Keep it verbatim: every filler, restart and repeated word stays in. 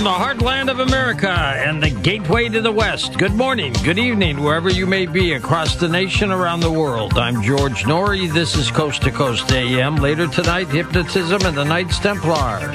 The heartland of America and the gateway to the West. Good morning, good evening, wherever you may be across the nation, around the world. I'm George Noory. This is Coast to Coast A M. Later tonight, hypnotism and the Knights Templar.